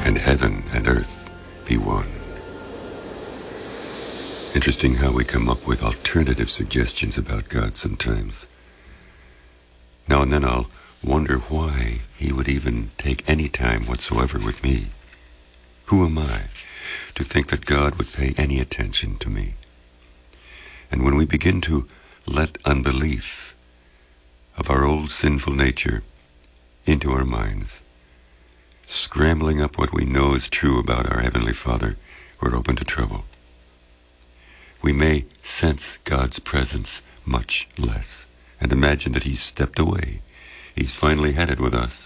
and heaven and earth be one. Interesting how we come up with alternative suggestions about God sometimes. Now and then I'll wonder why he would even take any time whatsoever with me. Who am I to think that God would pay any attention to me? And when we begin to let unbelief of our old sinful nature into our minds, scrambling up what we know is true about our Heavenly Father, we're open to trouble. We may sense God's presence much less and imagine that he's stepped away. He's finally had it with us.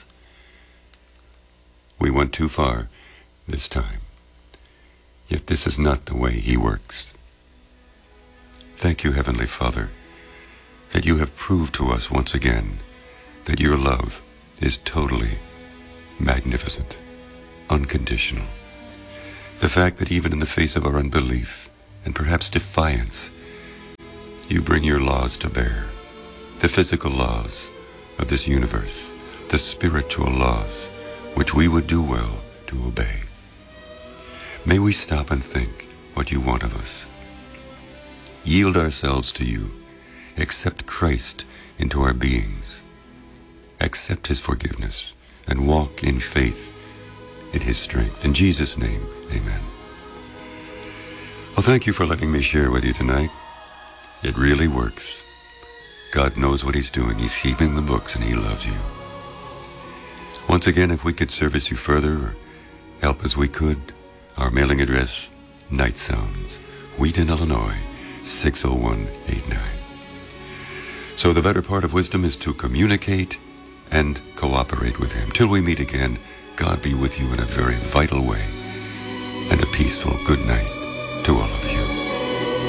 We went too far this time. Yet this is not the way he works. Thank you, Heavenly Father, that you have proved to us once again that your love is totally magnificent, unconditional. The fact that even in the face of our unbelief and perhaps defiance, you bring your laws to bear, the physical laws of this universe, the spiritual laws which we would do well to obey. May we stop and think what you want of us. Yield ourselves to you. Accept Christ into our beings. Accept his forgiveness and walk in faith in his strength. In Jesus' name, amen. Well, thank you for letting me share with you tonight. It really works. God knows what he's doing. He's keeping the books and he loves you. Once again, if we could service you further or help as we could, our mailing address, Night Sounds, Wheaton, Illinois, 60189. So the better part of wisdom is to communicate and cooperate with him. Till we meet again, God be with you in a very vital way, and a peaceful good night.